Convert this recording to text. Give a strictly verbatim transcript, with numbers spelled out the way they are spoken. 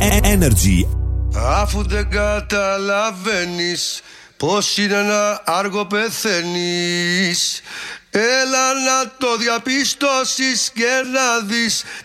Energy. Αφού δεν καταλαβαίνεις πως είναι ένα άργο πεθαίνεις, έλα να το διαπιστώσεις και να δεις